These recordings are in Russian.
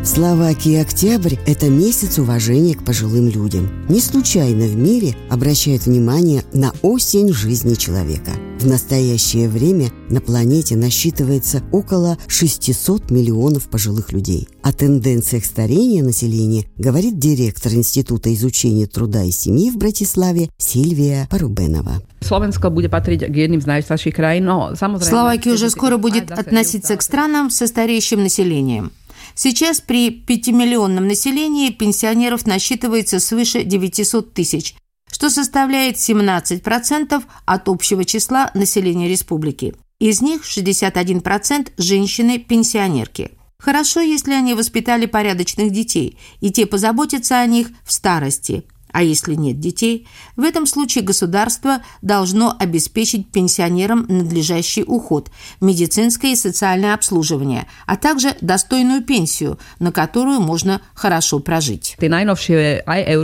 Словакии октябрь – это месяц уважения к пожилым людям. Не случайно в мире обращают внимание на осень жизни человека. В настоящее время на планете насчитывается около 600 миллионов пожилых людей. О тенденциях старения населения говорит директор Института изучения труда и семьи в Братиславе Сильвия Порубенова. Словакия уже скоро будет относиться к странам со стареющим населением. Сейчас при 5-миллионном населении пенсионеров насчитывается свыше 900 тысяч, что составляет 17% от общего числа населения республики. Из них 61% – женщины-пенсионерки. Хорошо, если они воспитали порядочных детей, и те позаботятся о них в старости. А если нет детей, в этом случае государство должно обеспечить пенсионерам надлежащий уход, медицинское и социальное обслуживание, а также достойную пенсию, на которую можно хорошо прожить. Новые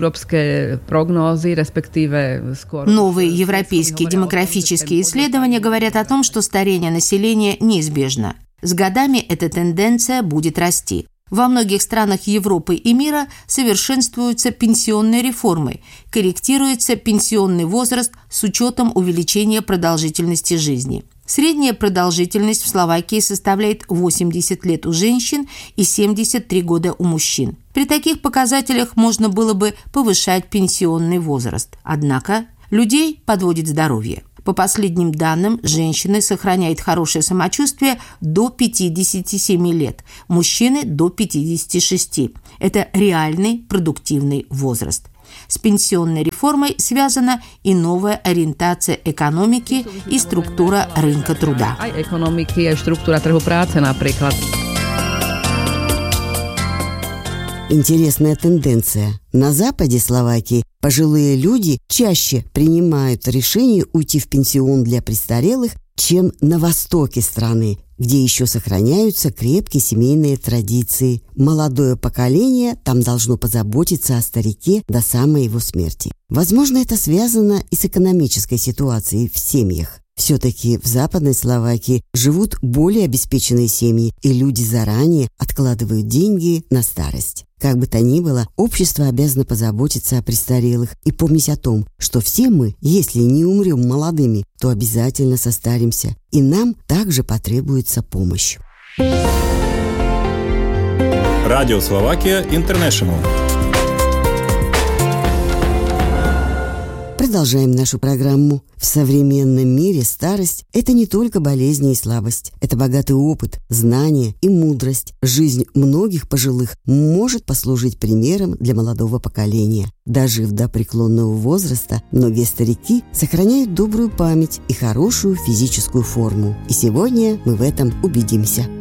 европейские демографические исследования говорят о том, что старение населения неизбежно. С годами эта тенденция будет расти. Во многих странах Европы и мира совершенствуются пенсионные реформы, корректируется пенсионный возраст с учетом увеличения продолжительности жизни. Средняя продолжительность в Словакии составляет 80 лет у женщин и 73 года у мужчин. При таких показателях можно было бы повышать пенсионный возраст. Однако людей подводит здоровье. По последним данным, женщины сохраняют хорошее самочувствие до 57 лет, мужчины до 56. Это реальный продуктивный возраст. С пенсионной реформой связана и новая ориентация экономики и структура рынка труда. Интересная тенденция. На западе Словакии пожилые люди чаще принимают решение уйти в пенсион для престарелых, чем на востоке страны, где еще сохраняются крепкие семейные традиции. Молодое поколение там должно позаботиться о старике до самой его смерти. Возможно, это связано и с экономической ситуацией в семьях. Все-таки в Западной Словакии живут более обеспеченные семьи, и люди заранее откладывают деньги на старость. Как бы то ни было, общество обязано позаботиться о престарелых и помнить о том, что все мы, если не умрем молодыми, то обязательно состаримся, и нам также потребуется помощь. Радио Словакия Интернешнл. Продолжаем нашу программу. В современном мире старость – это не только болезни и слабость. Это богатый опыт, знания и мудрость. Жизнь многих пожилых может послужить примером для молодого поколения. Дожив до преклонного возраста, многие старики сохраняют добрую память и хорошую физическую форму. И сегодня мы в этом убедимся.